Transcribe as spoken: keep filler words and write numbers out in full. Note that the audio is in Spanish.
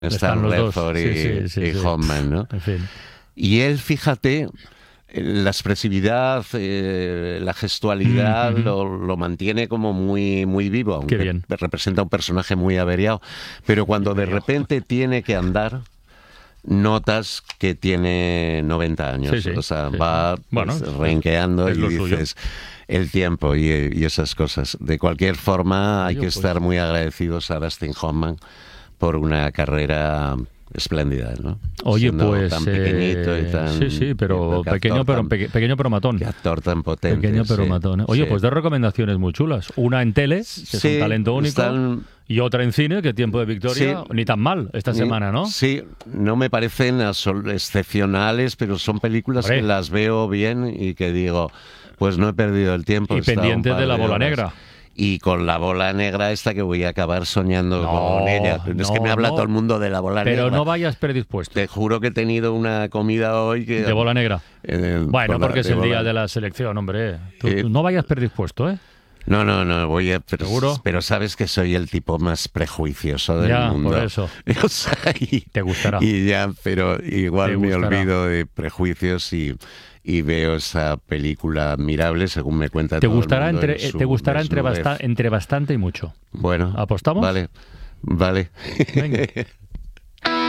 Están Stan los Redford dos. y, Sí, sí, sí, y sí. Hoffman, ¿no? En fin. Y él, fíjate, eh, la expresividad, eh, la gestualidad Mm, ujú. lo, lo mantiene como muy, muy vivo, Qué aunque bien. representa un personaje muy averiado. Pero cuando de Averiado. repente tiene que andar, notas que tiene noventa Sí, años. sí, O sea, sí, sí. va Bueno, pues, es, renqueando es y lo suyo. dices el tiempo y, y esas cosas. De cualquier forma, hay Oye, que pues, estar muy agradecidos a Dustin Hoffman por una carrera espléndida, ¿no? oye, Siendo pues, tan pequeñito y eh, sí, tan... sí, pero qué pequeño, actor pero tan, peque- pequeño pero qué matón. actor tan potente, Pequeño pero sí, matón, ¿eh? Oye, sí. pues dos recomendaciones muy chulas. Una en tele, que es un Sí, talento único, están... y otra en cine, que Tiempo de Sí, Victoria, ni tan mal esta ni- semana, ¿no? sí, no me parecen asol- excepcionales, pero son películas que Hombre, las veo bien y que digo, pues no he perdido el tiempo, he y estado un pendiente de par la de bola horas. negra. Y con la bola negra esta que voy a acabar soñando con ella. No, Es que me no, habla todo el no. mundo de la bola Pero negra. no vayas predispuesto. Te juro que he tenido una comida hoy que... De bola negra. eh, Bueno, con la- porque es de el día bola- de la selección, hombre. Tú, Eh, tú no vayas predispuesto, ¿eh? No, no, no, voy a... Pero, ¿Seguro? pero sabes que soy el tipo más prejuicioso del Ya, mundo. por eso. O sea, y, Te gustará. y ya, pero igual Te me gustará. olvido de prejuicios y, y veo esa película admirable, según me cuenta Te todo el gustará mundo entre, en eh, su te gustará entre, desnudez. basta- entre bastante y mucho. Bueno, ¿Apostamos? vale, vale. Venga.